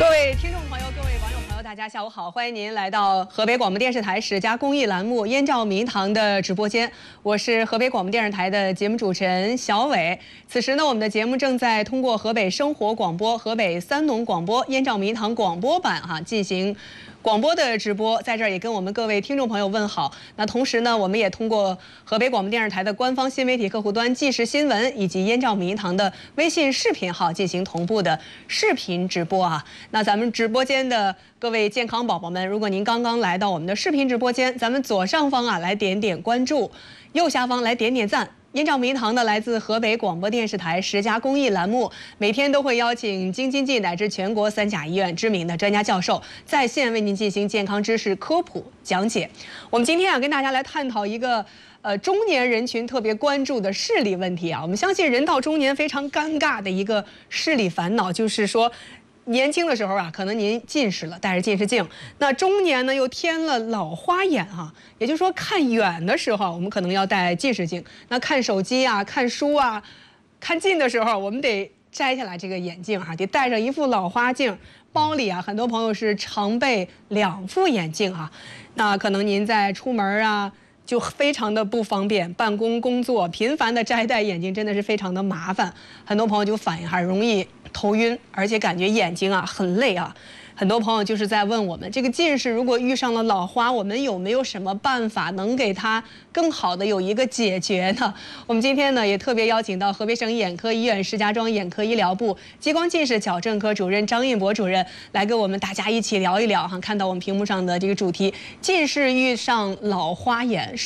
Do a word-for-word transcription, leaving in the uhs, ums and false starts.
各位听众朋友，各位网友朋友，大家下午好，欢迎您来到河北广播电视台十佳公益栏目《燕赵迷堂》的直播间，我是河北广播电视台的节目主持人小伟。此时呢，我们的节目正在通过河北生活广播、河北三农广播、燕赵迷堂广播版哈、啊、进行广播的直播，在这儿也跟我们各位听众朋友问好。那同时呢，我们也通过河北广播电视台的官方新媒体客户端即时新闻以及燕赵迷堂的微信视频号进行同步的视频直播啊。那咱们直播间的各位健康宝宝们，如果您刚刚来到我们的视频直播间，咱们左上方啊来点点关注，右下方来点点赞。燕赵迷堂呢，来自河北广播电视台十佳公益栏目，每天都会邀请京津冀乃至全国三甲医院知名的专家教授在线为您进行健康知识科普讲解。我们今天啊，跟大家来探讨一个呃中年人群特别关注的视力问题啊。我们相信人到中年非常尴尬的一个视力烦恼，就是说，年轻的时候啊，可能您近视了，戴着近视镜；那中年呢，又添了老花眼啊，也就是说，看远的时候我们可能要戴近视镜；那看手机啊、看书啊、看近的时候，我们得摘下来这个眼镜哈、啊，得戴上一副老花镜。包里啊，很多朋友是常备两副眼镜啊。那可能您在出门啊，就非常的不方便，办公工作频繁的摘戴眼镜真的是非常的麻烦。很多朋友就反映哈，容易头晕，而且感觉眼睛啊很累啊。很多朋友就是在问我们，这个近视如果遇上了老花，我们有没有什么办法能给它更好的有一个解决呢？我们今天呢也特别邀请到河北省眼科医院石家庄眼科医疗部激光近视矫正科主任张印博主任来跟我们大家一起聊一聊哈。看到我们屏幕上的这个主题，近视遇上老花眼。